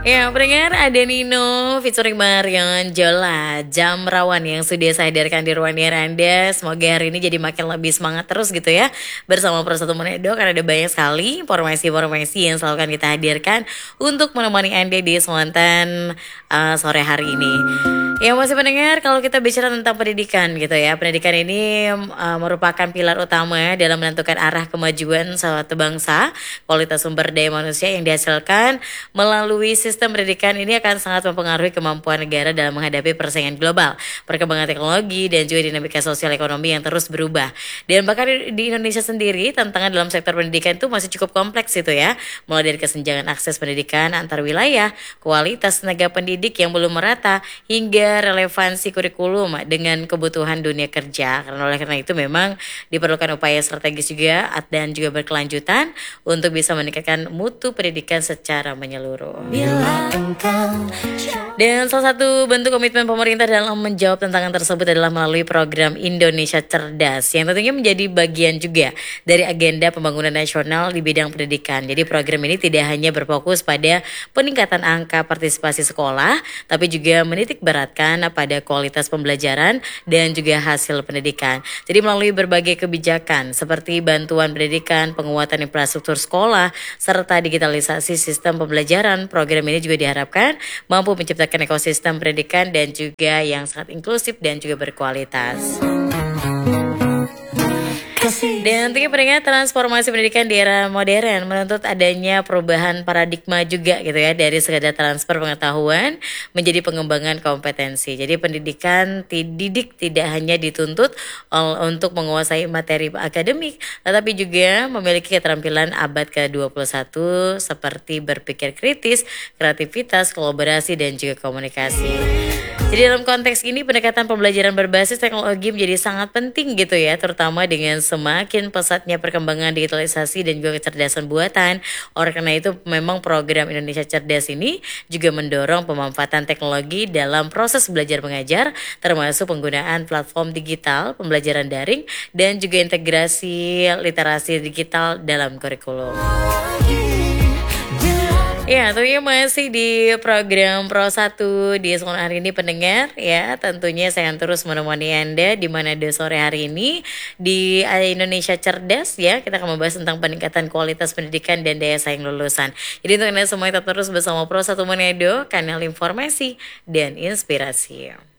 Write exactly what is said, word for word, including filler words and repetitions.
Ya, pendengar, ada Nino featuring Marion Jola, Jam Rawan yang sudah saya hadirkan di ruang dengar Anda. Semoga hari ini jadi makin lebih semangat terus gitu ya bersama Pro Satu Monedo, karena ada banyak sekali informasi-informasi yang selalu akan kita hadirkan untuk menemani Anda di Spontan uh, sore hari ini. Ya masih pendengar, kalau kita bicara tentang pendidikan gitu ya, pendidikan ini uh, merupakan pilar utama dalam menentukan arah kemajuan suatu bangsa. Kualitas sumber daya manusia yang dihasilkan melalui sistem pendidikan ini akan sangat mempengaruhi kemampuan negara dalam menghadapi persaingan global, perkembangan teknologi, dan juga dinamika sosial ekonomi yang terus berubah. Dan bahkan di Indonesia sendiri, tantangan dalam sektor pendidikan itu masih cukup kompleks itu ya, mulai dari kesenjangan akses pendidikan antar wilayah, kualitas tenaga pendidik yang belum merata, hingga relevansi kurikulum dengan kebutuhan dunia kerja. Karena oleh karena itu memang diperlukan upaya strategis juga dan juga berkelanjutan untuk bisa meningkatkan mutu pendidikan secara menyeluruh. Dan salah satu bentuk komitmen pemerintah dalam menjawab tantangan tersebut adalah melalui program Indonesia Cerdas, yang tentunya menjadi bagian juga dari agenda pembangunan nasional di bidang pendidikan. Jadi program ini tidak hanya berfokus pada peningkatan angka partisipasi sekolah, tapi juga menitik beratkan pada kualitas pembelajaran dan juga hasil pendidikan. Jadi melalui berbagai kebijakan seperti bantuan pendidikan, penguatan infrastruktur sekolah, serta digitalisasi sistem pembelajaran, program ini juga diharapkan mampu menciptakan ekosistem pendidikan dan juga yang sangat inklusif dan juga berkualitas. Dan tentunya pendengar, transformasi pendidikan di era modern menuntut adanya perubahan paradigma juga gitu ya, dari sekadar transfer pengetahuan menjadi pengembangan kompetensi. Jadi pendidikan didik tidak hanya dituntut untuk menguasai materi akademik, tetapi juga memiliki keterampilan abad ke dua puluh satu seperti berpikir kritis, kreativitas, kolaborasi, dan juga komunikasi. Jadi dalam konteks ini pendekatan pembelajaran berbasis teknologi menjadi sangat penting gitu ya, terutama dengan semakin pesatnya perkembangan digitalisasi dan juga kecerdasan buatan. Oleh karena itu memang program Indonesia Cerdas ini juga mendorong pemanfaatan teknologi dalam proses belajar mengajar, termasuk penggunaan platform digital, pembelajaran daring, dan juga integrasi literasi digital dalam kurikulum. Ya, tentunya masih di program Pro Satu di sore hari ini pendengar ya. Tentunya saya akan terus menemani Anda di mana di sore hari ini di Indonesia Cerdas ya. Kita akan membahas tentang peningkatan kualitas pendidikan dan daya saing lulusan. Jadi untuk Anda semua tetap terus bersama Pro Satu Monedo, kanal informasi dan inspirasi.